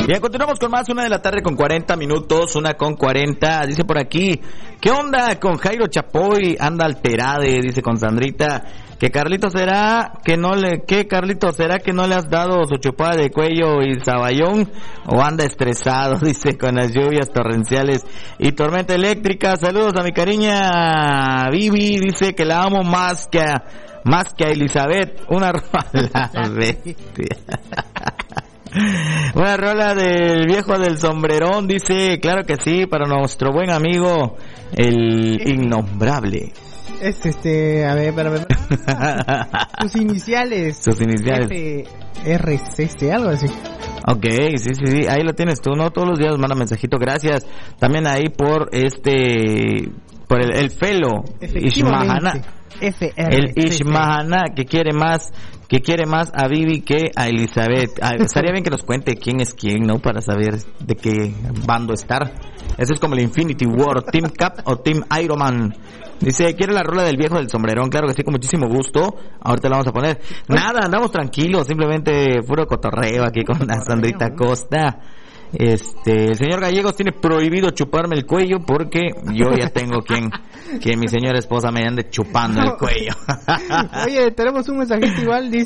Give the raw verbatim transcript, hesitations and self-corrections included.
Bien, continuamos con más, una de la tarde con cuarenta minutos, una con cuarenta, dice por aquí, ¿qué onda con Jairo Chapoy? Anda alterade, dice con Sandrita, que Carlito será que no le, ¿qué Carlito será que no le has dado su chupada de cuello y saballón? O anda estresado, dice, con las lluvias torrenciales y tormenta eléctrica. Saludos a mi cariña Vivi, dice que la amo más que a, más que a Elizabeth, una rola bestia. Una rola del viejo del sombrerón, dice, claro que sí, para nuestro buen amigo el innombrable. Es este, a ver, para ver. Sus iniciales. Sus iniciales. F R C C, algo así. Ok, sí, sí, sí, ahí lo tienes tú, ¿no? Todos los días manda mensajito, gracias. También ahí por este, por el, el Felo, Ishmahana. F R C C. El Ishmahana, que quiere más, que quiere más a Vivi que a Elizabeth. Ah, estaría bien que nos cuente quién es quién, ¿no? Para saber de qué bando estar. Eso es como el Infinity War, Team Cap o Team Iron Man. Dice, ¿quiere la rola del viejo del sombrerón? Claro que sí, con muchísimo gusto. Ahorita la vamos a poner. Nada, andamos tranquilos, simplemente puro cotorreo aquí con la Sandrita Costa. Este, el señor Gallegos tiene prohibido chuparme el cuello porque yo ya tengo quien, que mi señora esposa me ande chupando el cuello. Oye, tenemos un mensajito igual, dice